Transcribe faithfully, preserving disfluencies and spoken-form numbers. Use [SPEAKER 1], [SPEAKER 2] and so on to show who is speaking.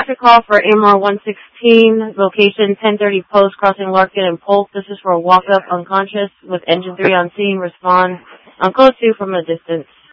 [SPEAKER 1] traffic call for M R one sixteen, location ten thirty Post, crossing Larkin and Polk. This is for a walk-up unconscious with engine three on scene. Respond on code two from a distance.